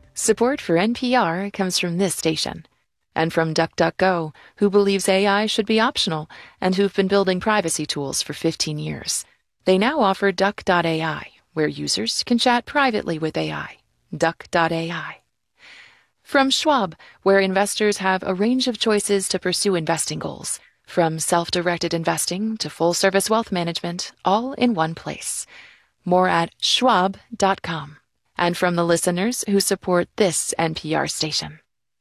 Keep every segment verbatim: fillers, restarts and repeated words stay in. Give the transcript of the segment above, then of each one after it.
Support for N P R comes from this station and from DuckDuckGo, who believes A I should be optional and who've been building privacy tools for fifteen years. They now offer Duck dot A I, where users can chat privately with A I. Duck dot A I. From Schwab, where investors have a range of choices to pursue investing goals, from self-directed investing to full-service wealth management, all in one place. More at schwab dot com. And from the listeners who support this N P R station.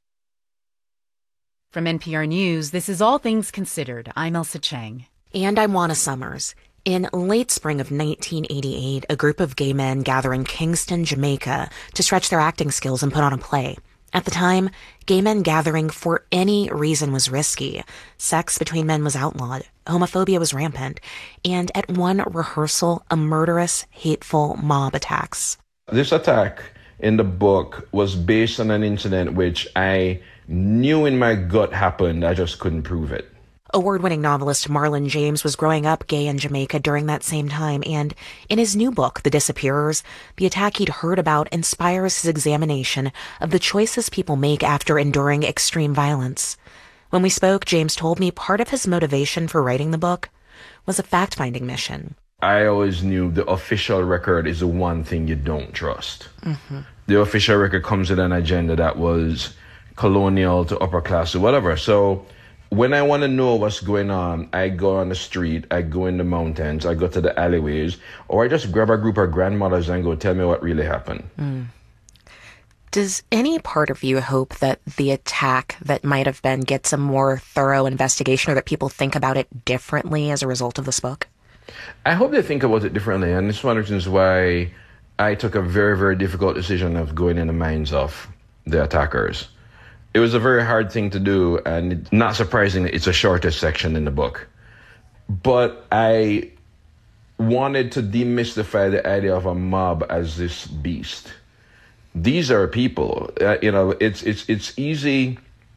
From N P R News, this is All Things Considered. I'm Elsa Chang. And I'm Juana Summers. In late spring of nineteen eighty-eight, a group of gay men gather in Kingston, Jamaica to stretch their acting skills and put on a play. At the time, gay men gathering for any reason was risky. Sex between men was outlawed. Homophobia was rampant. And at one rehearsal, a murderous, hateful mob attacks. This attack in the book was based on an incident which I knew in my gut happened. I just couldn't prove it. Award-winning novelist Marlon James was growing up gay in Jamaica during that same time, and in his new book, The Disappearers, the attack he'd heard about inspires his examination of the choices people make after enduring extreme violence. When we spoke, James told me part of his motivation for writing the book was a fact-finding mission. I always knew the official record is the one thing you don't trust. Mm-hmm. The official record comes with an agenda that was colonial to upper class or whatever. So when I want to know what's going on, I go on the street, I go in the mountains, I go to the alleyways, or I just grab a group of grandmothers and go, tell me what really happened. Mm. Does any part of you hope that the attack that might have been gets a more thorough investigation, or that people think about it differently as a result of this book? I hope they think about it differently, and it's one of the reasons why I took a very, very difficult decision of going in the minds of the attackers. It was a very hard thing to do, and not surprisingly, it's a shorter section in the book. But I wanted to demystify the idea of a mob as this beast. These are people. Uh, you know, it's it's it's easy.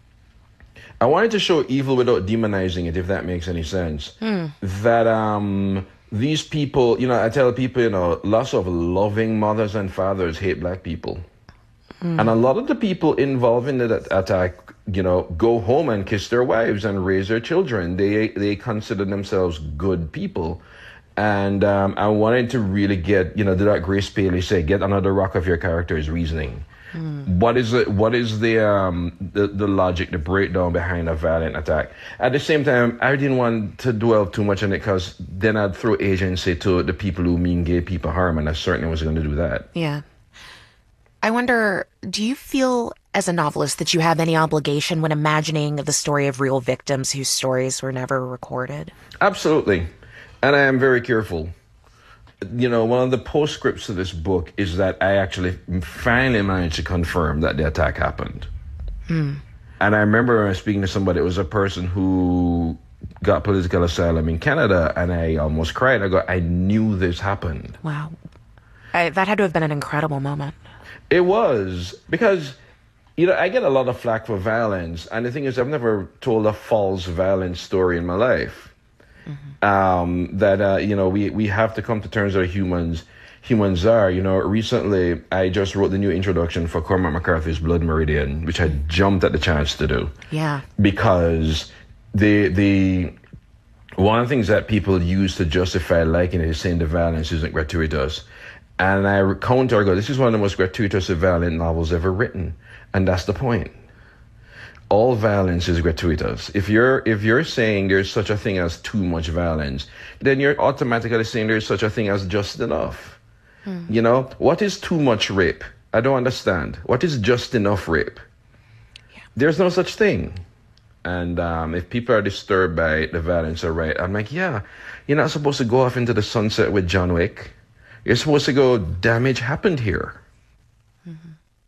I wanted to show evil without demonizing it, if that makes any sense. Hmm. That um, these people, you know, I tell people, you know, lots of loving mothers and fathers hate black people. Hmm. And a lot of the people involved in the attack, you know, go home and kiss their wives and raise their children. They they consider themselves good people. And um, I wanted to really get, you know, did that Grace Paley say, get under the rock of your character's reasoning. Mm. What is it? What is the, um, the the logic, the breakdown behind a violent attack? At the same time, I didn't want to dwell too much on it, because then I'd throw agency to the people who mean gay people harm, and I certainly wasn't going to do that. Yeah. I wonder, do you feel as a novelist that you have any obligation when imagining the story of real victims whose stories were never recorded? Absolutely. And I am very careful. You know, one of the postscripts to this book is that I actually finally managed to confirm that the attack happened. Hmm. And I remember speaking to somebody, it was a person who got political asylum in Canada, and I almost cried. I go, I knew this happened. Wow. I, that had to have been an incredible moment. It was, because, you know, I get a lot of flack for violence. And the thing is, I've never told a false violence story in my life. Mm-hmm. Um, that, uh, you know, we, we have to come to terms that humans humans are. You know, recently I just wrote the new introduction for Cormac McCarthy's Blood Meridian, which I jumped at the chance to do. Yeah. Because the, the, one of the things that people use to justify liking it is saying the violence isn't gratuitous. And I counter, I go, this is one of the most gratuitous and violent novels ever written. And that's the point. All violence is gratuitous. If you're if you're saying there's such a thing as too much violence, then you're automatically saying there's such a thing as just enough. Hmm. You know, what is too much rape? I don't understand. What is just enough rape? Yeah. There's no such thing. And um, if people are disturbed by the violence or right, I'm like, yeah, you're not supposed to go off into the sunset with John Wick. You're supposed to go, damage happened here. Mm-hmm.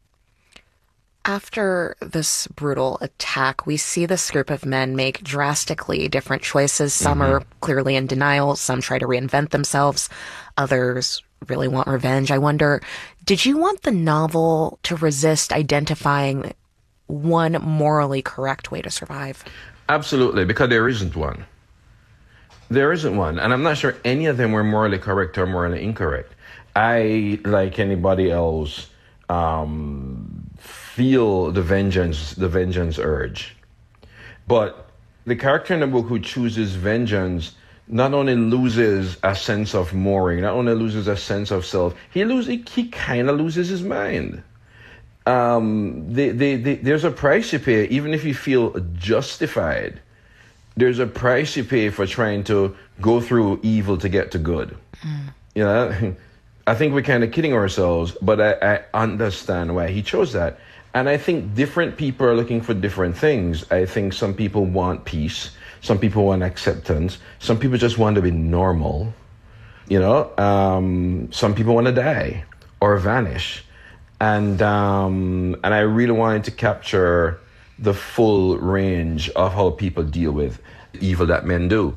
After this brutal attack, we see this group of men make drastically different choices. Some mm-hmm. are clearly in denial. Some try to reinvent themselves. Others really want revenge. I wonder, did you want the novel to resist identifying one morally correct way to survive? Absolutely, because there isn't one. There isn't one. And I'm not sure any of them were morally correct or morally incorrect. I, like anybody else, um, feel the vengeance, the vengeance urge. But the character in the book who chooses vengeance not only loses a sense of mooring, not only loses a sense of self, he loses, he kind of loses his mind. Um, they, they, they, there's a price you pay, even if you feel justified. There's a price you pay for trying to go through evil to get to good. Mm. You know, I think we're kind of kidding ourselves, but I, I understand why he chose that. And I think different people are looking for different things. I think some people want peace. Some people want acceptance. Some people just want to be normal. You know, um, some people want to die or vanish. And um, and I really wanted to capture the full range of how people deal with evil that men do.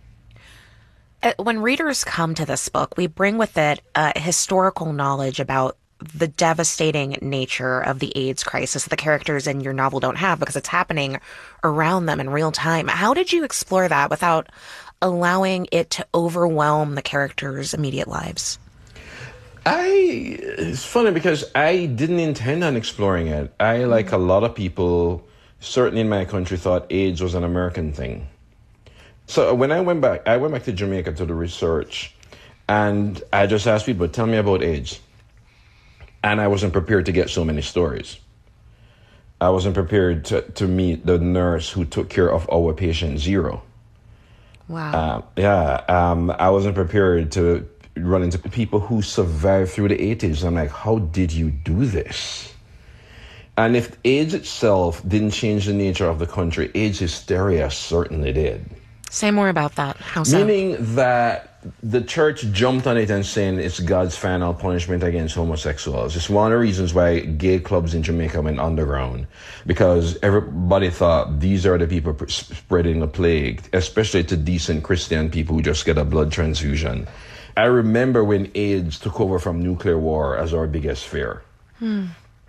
When readers come to this book, we bring with it uh, historical knowledge about the devastating nature of the AIDS crisis that the characters in your novel don't have because it's happening around them in real time. How did you explore that without allowing it to overwhelm the characters' immediate lives? I, it's funny because I didn't intend on exploring it. I, like a lot of people, certainly in my country, thought AIDS was an American thing. So when I went back, I went back to Jamaica to do research, and I just asked people, tell me about AIDS. And I wasn't prepared to get so many stories. I wasn't prepared to, to meet the nurse who took care of our patient zero. Wow. Uh, yeah, um, I wasn't prepared to run into people who survived through the eighties. I'm like, how did you do this? And if AIDS itself didn't change the nature of the country, AIDS hysteria certainly did. Say more about that. How so? Meaning that the church jumped on it and saying it's God's final punishment against homosexuals. It's one of the reasons why gay clubs in Jamaica went underground, because everybody thought these are the people spreading the plague, especially to decent Christian people who just get a blood transfusion. I remember when AIDS took over from nuclear war as our biggest fear. Hmm.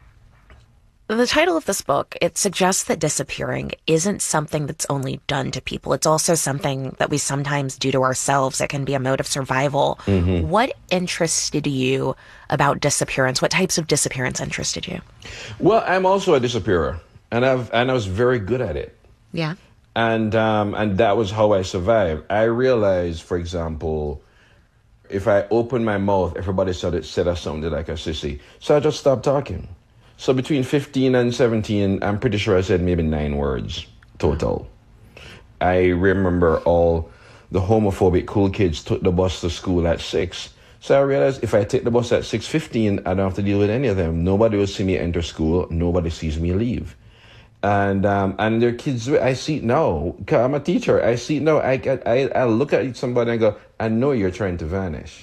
The title of this book, it suggests that disappearing isn't something that's only done to people. It's also something that we sometimes do to ourselves. It can be a mode of survival. Mm-hmm. What interested you about disappearance? What types of disappearance interested you? Well, I'm also a disappearer, and I've and I was very good at it. Yeah. And um, and that was how I survived. I realized, for example, if I opened my mouth, everybody said it said something like a sissy. So I just stopped talking. So between fifteen and seventeen, I'm pretty sure I said maybe nine words total. I remember all the homophobic cool kids took the bus to school at six. So I realized if I take the bus at six fifteen, I don't have to deal with any of them. Nobody will see me enter school. Nobody sees me leave. And um, and there are kids, I see it now. I'm a teacher. I see it now. I, I, I look at somebody and go, I know you're trying to vanish.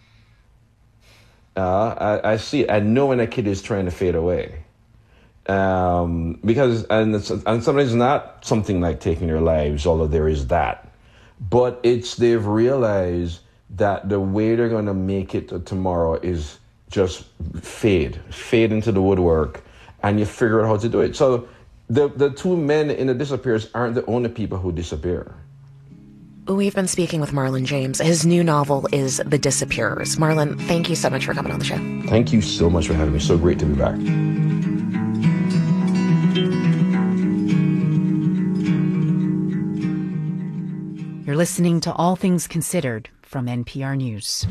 Uh, I, I see. I know when a kid is trying to fade away, um, because and it's, and sometimes it's not something like taking their lives, although there is that, but it's they've realized that the way they're going to make it to tomorrow is just fade, fade into the woodwork, and you figure out how to do it. So the the two men in the disappears aren't the only people who disappear. We've been speaking with Marlon James. His new novel is The Disappearers. Marlon, thank you so much for coming on the show. Thank you so much for having me. So great to be back. You're listening to All Things Considered from N P R News.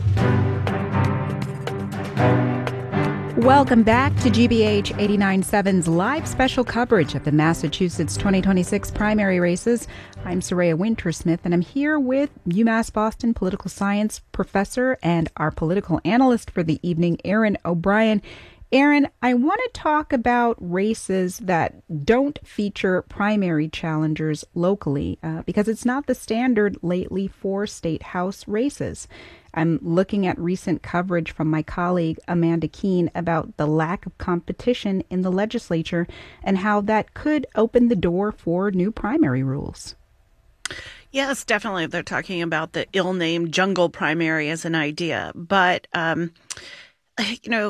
Welcome back to G B H eighty-nine point seven's live special coverage of the Massachusetts twenty twenty-six primary races. I'm Soraya Wintersmith, and I'm here with UMass Boston political science professor and our political analyst for the evening, Erin O'Brien. Erin, I want to talk about races that don't feature primary challengers locally, uh, because it's not the standard lately for state house races. I'm looking at recent coverage from my colleague Amanda Keene about the lack of competition in the legislature and how that could open the door for new primary rules. Yes, definitely. They're talking about the ill-named jungle primary as an idea. But, um, you know,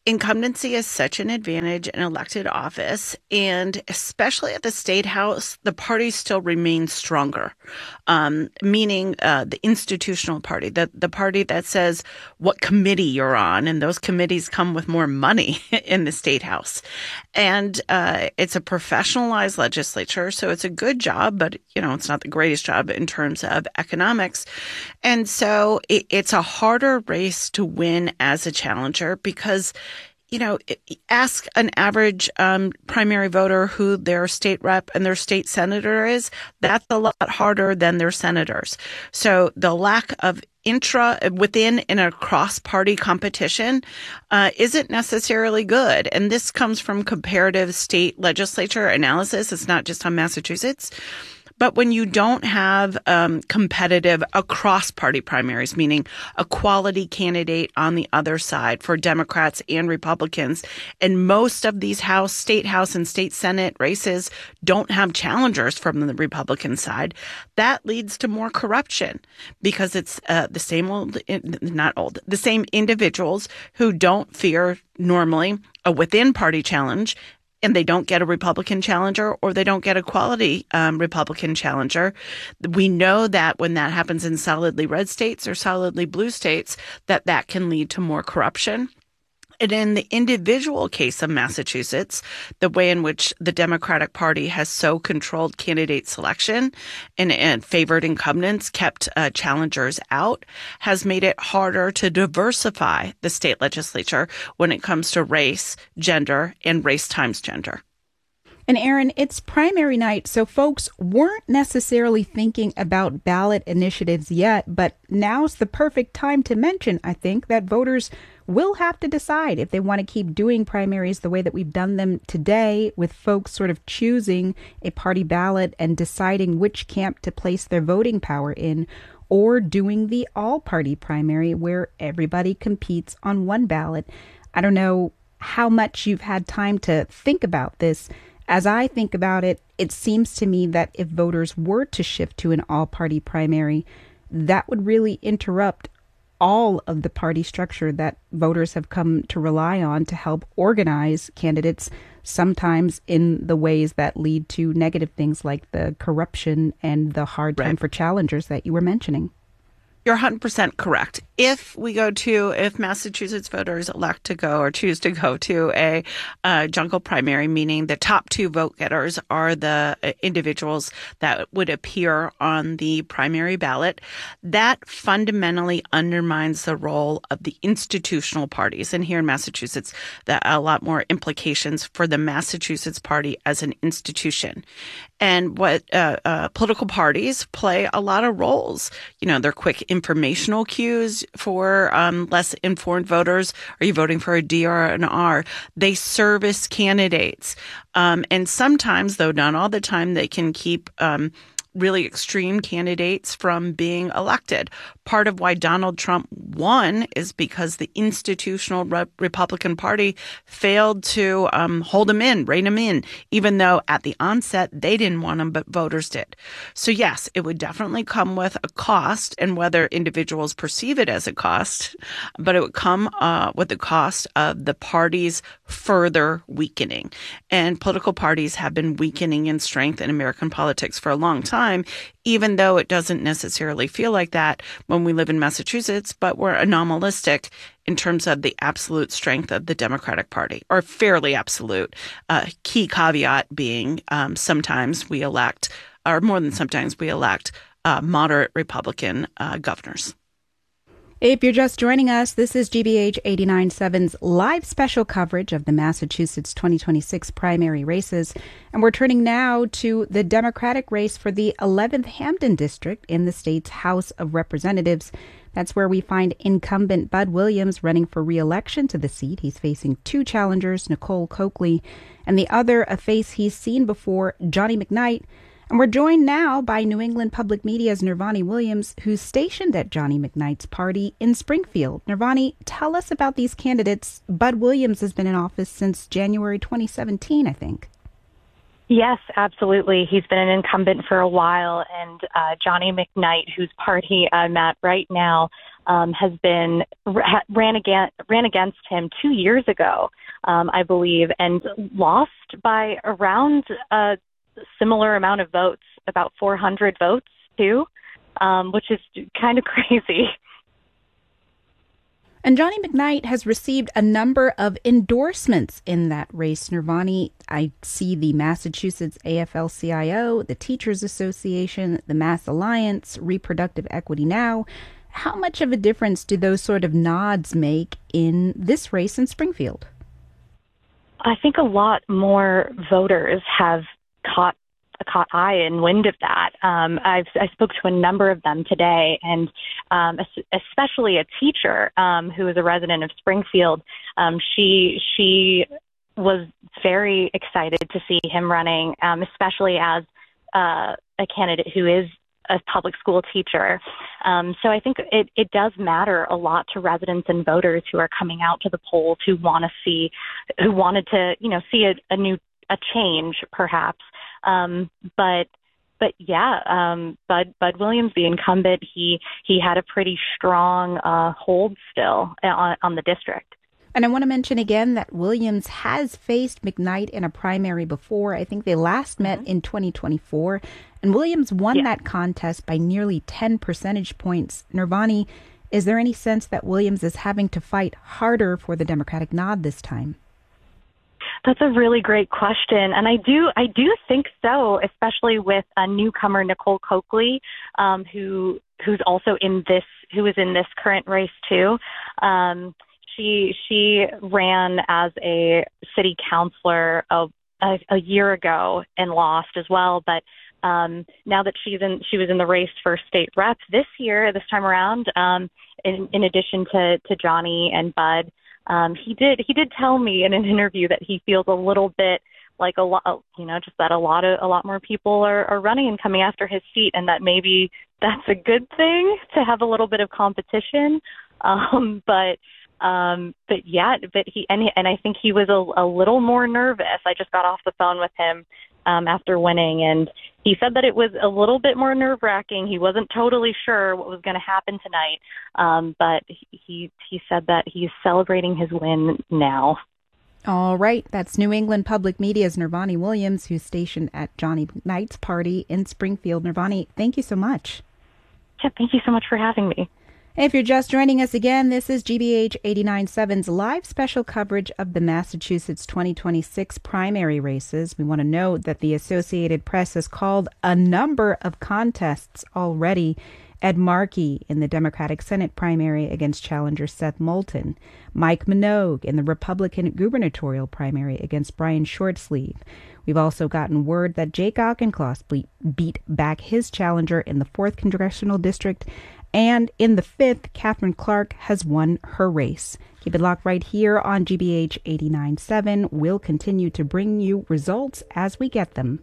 incumbency is such an advantage in elected office, and especially at the state house, the party still remains stronger, um, meaning uh, the institutional party, the, the party that says what committee you're on, and those committees come with more money in the state house. And uh, it's a professionalized legislature, so it's a good job, but, you know, it's not the greatest job in terms of economics. And so it, it's a harder race to win as a challenger because, you know, ask an average um, primary voter who their state rep and their state senator is. That's a lot harder than their senators. So the lack of intra within in a cross-party competition uh, isn't necessarily good. And this comes from comparative state legislature analysis. It's not just on Massachusetts. But when you don't have um, competitive across party primaries, meaning a quality candidate on the other side for Democrats and Republicans, and most of these House, State House and State Senate races don't have challengers from the Republican side, that leads to more corruption because it's uh, the same old, not old, the same individuals who don't fear normally a within party challenge, and they don't get a Republican challenger or they don't get a quality um, Republican challenger. We know that when that happens in solidly red states or solidly blue states, that that can lead to more corruption. And in the individual case of Massachusetts, the way in which the Democratic Party has so controlled candidate selection and, and favored incumbents, kept uh, challengers out, has made it harder to diversify the state legislature when it comes to race, gender, and race times gender. And Aaron, it's primary night, so folks weren't necessarily thinking about ballot initiatives yet, but now's the perfect time to mention, I think, that voters will have to decide if they want to keep doing primaries the way that we've done them today, with folks sort of choosing a party ballot and deciding which camp to place their voting power in, or doing the all-party primary where everybody competes on one ballot. I don't know how much you've had time to think about this. As I think about it, it seems to me that if voters were to shift to an all-party primary, that would really interrupt all of the party structure that voters have come to rely on to help organize candidates, sometimes in the ways that lead to negative things like the corruption and the hard time Right. for challengers that you were mentioning. You're one hundred percent correct. If we go to, if Massachusetts voters elect to go or choose to go to a uh, jungle primary, meaning the top two vote getters are the uh, individuals that would appear on the primary ballot, that fundamentally undermines the role of the institutional parties. And here in Massachusetts, that a lot more implications for the Massachusetts Party as an institution. And what uh, uh, political parties play a lot of roles. You know, they're quick informational cues for um, less informed voters. Are you voting for a D or an R? They service candidates. Um, and sometimes, though not all the time, they can keep um, really extreme candidates from being elected. Part of why Donald Trump won is because the institutional Re- Republican Party failed to um, hold him in, rein him in, even though at the onset they didn't want him, but voters did. So yes, it would definitely come with a cost, and whether individuals perceive it as a cost, but it would come uh, with the cost of the party's further weakening. And political parties have been weakening in strength in American politics for a long time, even though it doesn't necessarily feel like that when we live in Massachusetts, but we're anomalistic in terms of the absolute strength of the Democratic Party, or fairly absolute. Uh, key caveat being um, sometimes we elect, or more than sometimes we elect, uh, moderate Republican uh, governors. If you're just joining us, this is G B H eighty-nine point seven's live special coverage of the Massachusetts twenty twenty-six primary races. And we're turning now to the Democratic race for the eleventh Hampden District in the state's House of Representatives. That's where we find incumbent Bud Williams running for re-election to the seat. He's facing two challengers, Nicole Coakley, and the other, a face he's seen before, Johnny McKnight. And we're joined now by New England Public Media's Nirvani Williams, who's stationed at Johnny McKnight's party in Springfield. Nirvani, tell us about these candidates. Bud Williams has been in office since January twenty seventeen, I think. Yes, absolutely. He's been an incumbent for a while, and uh, Johnny McKnight, whose party I'm at right now, um, has been ran against ran against him two years ago, um, I believe, and lost by around a similar amount of votes, about four hundred votes too, um, which is kind of crazy. And Johnny McKnight has received a number of endorsements in that race. Nirvani, I see the Massachusetts A F L C I O, the Teachers Association, the Mass Alliance, Reproductive Equity Now. How much of a difference do those sort of nods make in this race in Springfield? I think a lot more voters have caught caught eye and wind of that. Um, I've, I spoke to a number of them today, and um, especially a teacher um, who is a resident of Springfield. Um, she she was very excited to see him running, um, especially as uh, a candidate who is a public school teacher. Um, so I think it, it does matter a lot to residents and voters who are coming out to the polls, who want to see, who wanted to, you know, see a, a new a change, perhaps. Um, but, but yeah, um, Bud, Bud Williams, the incumbent, he, he had a pretty strong, uh, hold still on, on the district. And I want to mention again that Williams has faced McKnight in a primary before. I think they last met mm-hmm. in twenty twenty-four, and Williams won yeah. that contest by nearly ten percentage points. Nirvani, is there any sense that Williams is having to fight harder for the Democratic nod this time? That's a really great question, and I do I do think so, especially with a newcomer, Nicole Coakley, um, who who's also in this who is in this current race too. Um, she she ran as a city councilor a, a, a year ago and lost as well, but um, now that she's in she was in the race for state rep this year, this time around. Um, in, in addition to to Johnny and Bud. Um, he did. He did tell me in an interview that he feels a little bit like a lot, you know, just that a lot of a lot more people are, are running and coming after his seat, and that maybe that's a good thing to have a little bit of competition. Um, but um, but yeah, but he and and I think he was a, a little more nervous. I just got off the phone with him um, after winning, and he said that it was a little bit more nerve-wracking. He wasn't totally sure what was going to happen tonight, um, but he he said that he's celebrating his win now. All right. That's New England Public Media's Nirvani Williams, who's stationed at Johnny McKnight's party in Springfield. Nirvani, thank you so much. Yeah, thank you so much for having me. If you're just joining us again, this is G B H eighty-nine point seven's live special coverage of the Massachusetts twenty twenty-six primary races. We want to note that the Associated Press has called a number of contests already. Ed Markey in the Democratic Senate primary against challenger Seth Moulton. Mike Minogue in the Republican gubernatorial primary against Brian Shortsleeve. We've also gotten word that Jake Auchincloss beat back his challenger in the fourth Congressional District. And in the fifth, Catherine Clark has won her race. Keep it locked right here on G B H eighty-nine point seven. We'll continue to bring you results as we get them.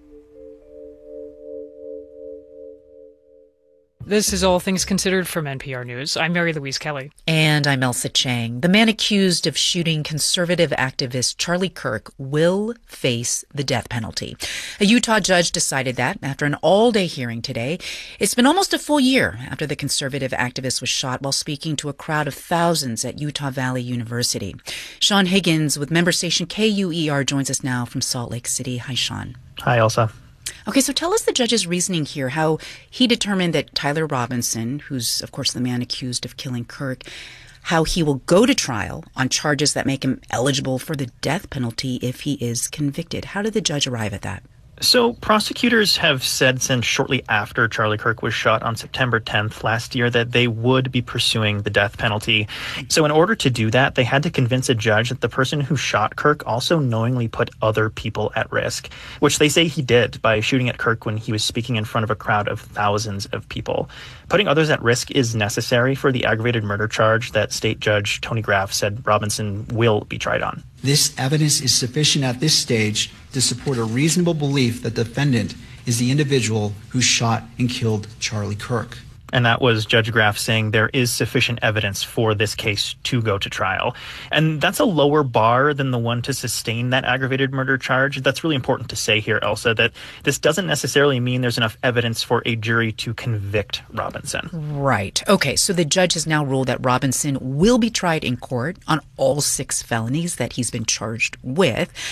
This is All Things Considered from N P R News. I'm Mary Louise Kelly. And I'm Elsa Chang. The man accused of shooting conservative activist Charlie Kirk will face the death penalty. A Utah judge decided that after an all-day hearing today. It's been almost a full year after the conservative activist was shot while speaking to a crowd of thousands at Utah Valley University. Sean Higgins with member station K U E R joins us now from Salt Lake City. Hi, Sean. Hi, Elsa. Okay, so tell us the judge's reasoning here, how he determined that Tyler Robinson, who's, of course, the man accused of killing Kirk, how he will go to trial on charges that make him eligible for the death penalty if he is convicted. How did the judge arrive at that? So prosecutors have said since shortly after Charlie Kirk was shot on September tenth last year that they would be pursuing the death penalty. So in order to do that, they had to convince a judge that the person who shot Kirk also knowingly put other people at risk, which they say he did by shooting at Kirk when he was speaking in front of a crowd of thousands of people. Putting others at risk is necessary for the aggravated murder charge that State Judge Tony Graff said Robinson will be tried on. This evidence is sufficient at this stage to support a reasonable belief that the defendant is the individual who shot and killed Charlie Kirk. And that was Judge Graff saying there is sufficient evidence for this case to go to trial. And that's a lower bar than the one to sustain that aggravated murder charge. That's really important to say here, Elsa, that this doesn't necessarily mean there's enough evidence for a jury to convict Robinson. Right. Okay, so the judge has now ruled that Robinson will be tried in court on all six felonies that he's been charged with.